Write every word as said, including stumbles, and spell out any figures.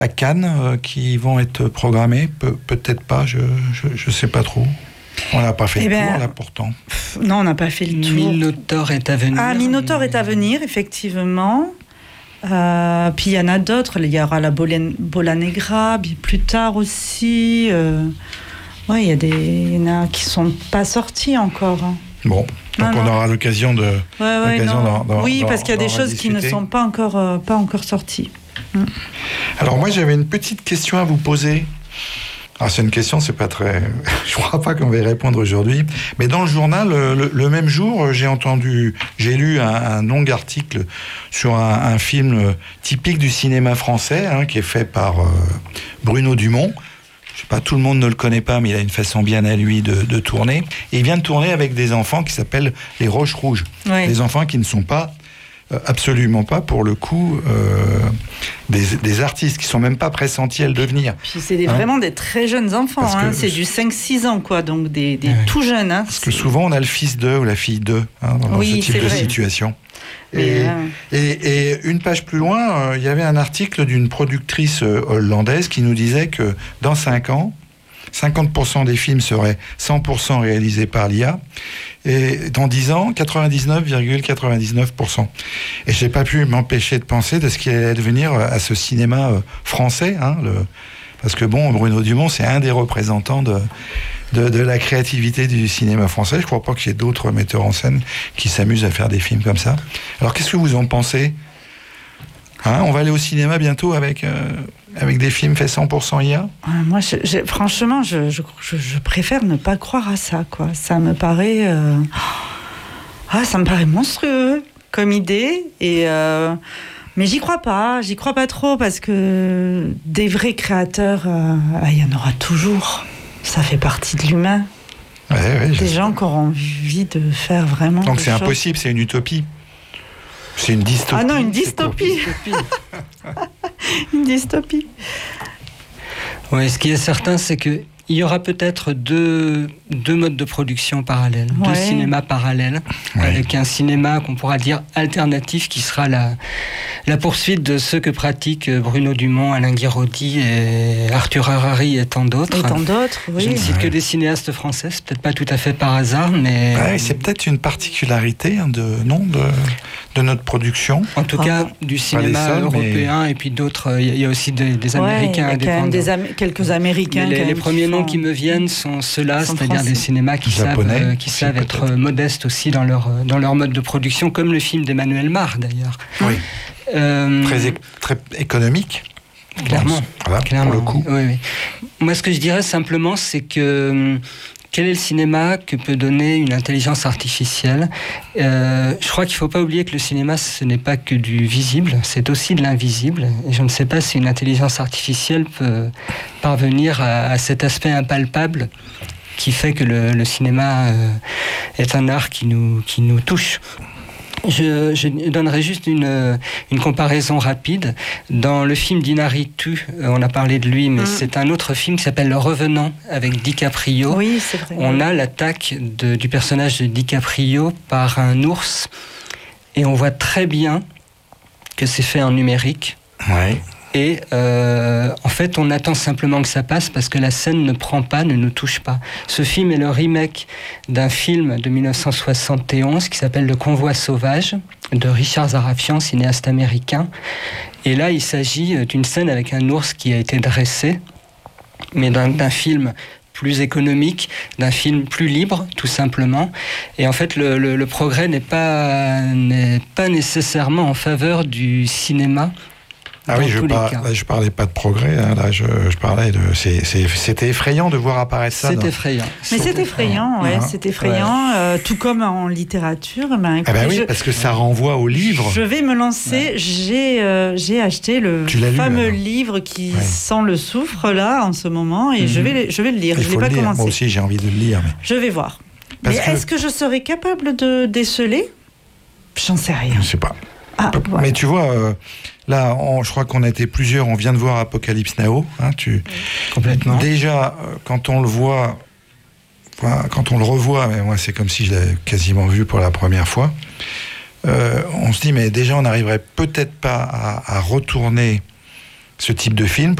à Cannes euh, qui vont être programmés. Pe- peut-être pas, je ne sais pas trop. On n'a pas fait eh le ben, tour, là, pourtant. Pff, non, on n'a pas fait le tour. Minotaur est à venir. Ah, Minotaur est à venir, effectivement. Euh, puis il y en a d'autres. Il y aura la Bola, Bola Negra, puis plus tard aussi. Euh, ouais, il y a des, il y en a qui sont pas sortis encore. Hein. Bon, donc non, on non. aura l'occasion de. Ouais, ouais, l'occasion non. d'en, d'en, oui, d'en, parce qu'il y a des d'en choses qui ne rediscuter. sont pas encore, euh, pas encore sorties. Mm. Alors moi, j'avais une petite question à vous poser. Alors c'est une question, c'est pas très. Je crois pas qu'on va y répondre aujourd'hui. Mais dans le journal, le, le même jour, j'ai entendu, j'ai lu un, un long article sur un, un film typique du cinéma français, hein, qui est fait par euh, Bruno Dumont. Je sais pas, tout le monde ne le connaît pas, mais il a une façon bien à lui de, de tourner. Et il vient de tourner avec des enfants qui s'appellent les Roches Rouges. Ouais. Des enfants qui ne sont pas euh, absolument pas, pour le coup, euh, des, des artistes qui sont même pas pressentis à le devenir. Puis c'est des, Hein vraiment des très jeunes enfants, Parce que- hein. C'est du cinq six ans, quoi, donc des, des Ouais. tout jeunes. Hein. Parce que souvent, on a le fils d'eux ou la fille d'eux hein, dans Oui, ce type c'est de vrai. situation. Mais, Et, euh, et, et une page plus loin, euh, il y avait un article d'une productrice euh, hollandaise qui nous disait que dans cinq ans, cinquante pour cent des films seraient cent pour cent réalisés par l'I A, et dans dix ans, quatre-vingt-dix-neuf virgule quatre-vingt-dix-neuf pour cent. Et je n'ai pas pu m'empêcher de penser de ce qui allait advenir à ce cinéma euh, français, hein, le, parce que bon, Bruno Dumont, c'est un des représentants de, de, de la créativité du cinéma français. Je ne crois pas qu'il y ait d'autres metteurs en scène qui s'amusent à faire des films comme ça. Alors, qu'est-ce que vous en pensez ? Hein, on va aller au cinéma bientôt avec, euh, avec des films faits cent pour cent I A ? Ouais, moi, je, je- franchement, je, je, je- je préfère ne pas croire à ça, quoi. Ça me paraît, euh, ah, ça me paraît monstrueux comme idée, et euh, mais j'y crois pas, j'y crois pas trop parce que des vrais créateurs, euh, ah, il y en aura toujours. Ça fait partie de l'humain. Ouais, ouais, Des je- gens qui auront envie de faire vraiment. Donc des c'est choses. impossible, c'est une utopie. C'est une dystopie. Ah non, une c'est pour- dystopie. Une dystopie. Ouais, ce qui est certain, c'est que il y aura peut-être deux, deux modes de production parallèles, Ouais. deux cinémas parallèles, Ouais. avec un cinéma qu'on pourra dire alternatif, qui sera la, la poursuite de ceux que pratiquent Bruno Dumont, Alain Guiraudy, et Arthur Harari et tant d'autres. Et tant d'autres, oui. Je ne cite Ouais. que des cinéastes français, c'est peut-être pas tout à fait par hasard, mais Ouais, c'est peut-être une particularité hein, de, non, de, de notre production. en tout Ah. cas du cinéma seuls, européen, et puis d'autres, il y, a- il y a aussi des, des Ouais, Américains il y a quand même indépendants. des Am- quelques Américains. Mais les, quand les même, premiers qui noms font- qui me viennent sont ceux-là, sont c'est-à-dire français. des cinémas qui Japonais, savent, euh, qui aussi, savent être peut-être. euh, modestes aussi dans leur, euh, dans leur mode de production, comme le film d'Emmanuel Mar d'ailleurs. Oui. Euh, Très, é- très économique. Clairement. Voilà, clairement, pour le coup. oui, oui. Moi, ce que je dirais simplement, c'est que hum, quel est le cinéma que peut donner une intelligence artificielle ? Euh, Je crois qu'il ne faut pas oublier que le cinéma, ce n'est pas que du visible, c'est aussi de l'invisible. Et je ne sais pas si une intelligence artificielle peut parvenir à, à cet aspect impalpable qui fait que le, le cinéma euh, est un art qui nous, qui nous touche. Je, je donnerai juste une, euh, une comparaison rapide. Dans le film d'Inarritu, euh, on a parlé de lui, mais Mm. c'est un autre film qui s'appelle Le Revenant avec DiCaprio. Oui, c'est vrai. On a l'attaque de- du personnage de DiCaprio par un ours, et on voit très bien que c'est fait en numérique. Ouais. Et euh, en fait, on attend simplement que ça passe parce que la scène ne prend pas, ne nous touche pas. Ce film est le remake d'un film de mille neuf cent soixante et onze qui s'appelle Le Convoi sauvage de Richard Zarafian, cinéaste américain. Et là, il s'agit d'une scène avec un ours qui a été dressé, mais d'un, d'un film plus économique, d'un film plus libre, tout simplement. Et en fait, le, le, le progrès n'est pas, n'est pas nécessairement en faveur du cinéma. Ah dans oui, je, tous les par, cas. là, je parlais pas de progrès, hein, là je, je parlais de... C'est, c'est, c'était effrayant de voir apparaître ça. C'est dans- effrayant. Mais c'est effrayant, ouais, Ouais. c'est effrayant, euh, tout comme en littérature. Ben, Ah ben écoutez, oui, je, parce que ça renvoie au livre. je vais me lancer. J'ai, euh, j'ai acheté le Tu l'as lu, fameux alors livre qui Ouais. sent le soufre là en ce moment, et Mhm. je vais, je vais le lire. Il Je l'ai faut pas le lire. commencé. Moi aussi, j'ai envie de le lire. Mais... Je vais voir. Parce Mais que- est-ce que je serais capable de déceler ? J'en sais rien. Je sais pas. Ah, voilà. Mais tu vois, euh, là, on- je crois qu'on a été plusieurs, on vient de voir Apocalypse Now. Hein, tu... Complètement. Déjà, euh, quand on le voit, enfin, quand on le revoit, mais moi c'est comme si je l'avais quasiment vu pour la première fois, euh, on se dit, mais déjà on n'arriverait peut-être pas à, à retourner ce type de film